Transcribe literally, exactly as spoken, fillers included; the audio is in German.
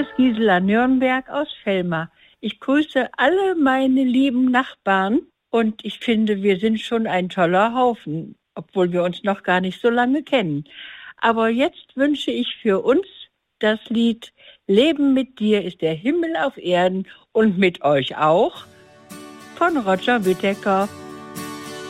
ist Gisela Nürnberg aus Velmer. Ich grüße alle meine lieben Nachbarn und ich finde, wir sind schon ein toller Haufen, obwohl wir uns noch gar nicht so lange kennen. Aber jetzt wünsche ich für uns das Lied Leben mit dir ist der Himmel auf Erden und mit euch auch von Roger Whittaker.